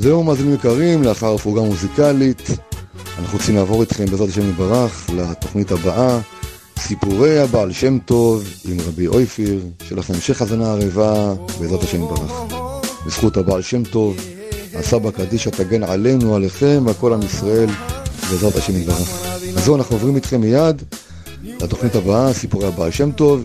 זהו מאזינים יקרים, לאחר הפרוגה מוזיקלית אנחנו רוצים לעבור איתכם בעזרת השם יתברך לתוכנית הבאה, סיפורי הבעל שם טוב עם רבי אויפיר, שלכם המשך האזנה ערבה בעזרת השם יתברך. בזכות הבעל שם טוב, הסבא קדישא תגן עלינו, עליכם ועל עם ישראל בעזרת השם יתברך. אז זהו, אנחנו עוברים איתכם מיד לתוכנית הבאה, סיפורי הבעל שם טוב